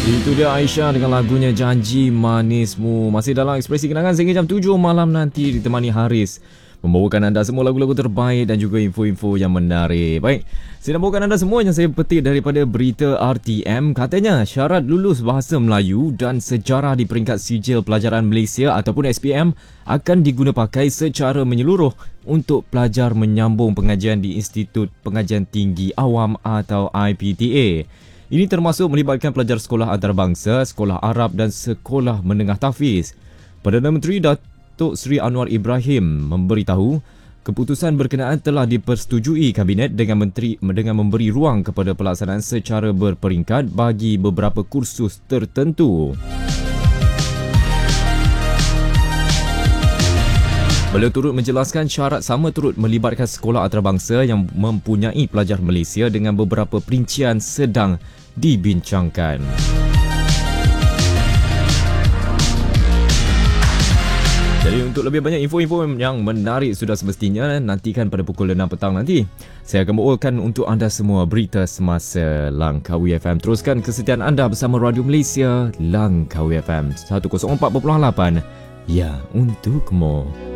Itu dia Aisyah dengan lagunya Janji Manismu. Masih dalam Ekspresi Kenangan sehingga jam 7 malam nanti ditemani Haris membawakan anda semua lagu-lagu terbaik dan juga info-info yang menarik. Baik, saya nak bawakan anda semua yang saya petik daripada berita RTM. Katanya syarat lulus bahasa Melayu dan sejarah di peringkat sijil pelajaran Malaysia ataupun SPM akan diguna pakai secara menyeluruh untuk pelajar menyambung pengajian di Institut Pengajian Tinggi Awam atau IPTA. Ini termasuk melibatkan pelajar sekolah antarabangsa, sekolah Arab dan sekolah menengah tahfiz. Perdana Menteri Datuk Seri Anwar Ibrahim memberitahu keputusan berkenaan telah dipersetujui Kabinet dengan memberi ruang kepada pelaksanaan secara berperingkat bagi beberapa kursus tertentu. Beliau turut menjelaskan syarat sama turut melibatkan sekolah antarabangsa yang mempunyai pelajar Malaysia dengan beberapa perincian sedang dibincangkan. Jadi untuk lebih banyak info-info yang menarik sudah semestinya nantikan pada pukul 6 petang nanti. Saya akan bawakan untuk anda semua berita semasa Langkawi FM. Teruskan kesetiaan anda bersama Radio Malaysia Langkawi FM 104.8. Ya, untukmu.